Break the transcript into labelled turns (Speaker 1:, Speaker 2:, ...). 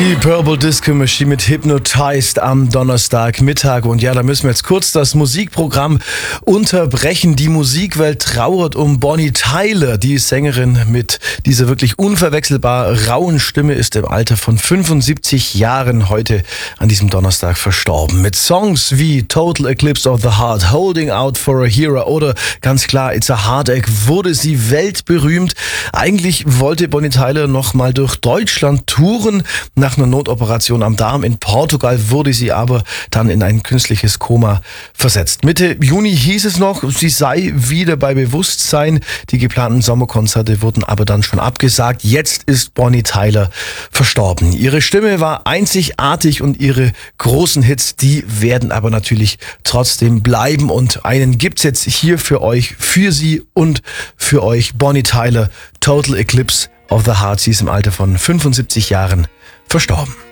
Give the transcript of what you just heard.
Speaker 1: Die Purple Disco Machine mit Hypnotized am Donnerstagmittag. Und ja, da müssen wir jetzt kurz das Musikprogramm unterbrechen. Die Musikwelt trauert um Bonnie Tyler. Die Sängerin mit dieser wirklich unverwechselbar rauen Stimme ist im Alter von 75 Jahren heute an diesem Donnerstag verstorben. Mit Songs wie Total Eclipse of the Heart, Holding Out for a Hero oder ganz klar It's a Heartache wurde sie weltberühmt. Eigentlich wollte Bonnie Tyler noch mal durch Deutschland touren. Nach einer Notoperation am Darm in Portugal wurde sie aber dann in ein künstliches Koma versetzt. Mitte Juni hieß es noch, sie sei wieder bei Bewusstsein. Die geplanten Sommerkonzerte wurden aber dann schon abgesagt. Jetzt ist Bonnie Tyler verstorben. Ihre Stimme war einzigartig und ihre großen Hits, die werden aber natürlich trotzdem bleiben. Und einen gibt's jetzt hier für euch, für sie und für euch. Bonnie Tyler, Total Eclipse of the Heart. Sie ist im Alter von 75 Jahren verstorben.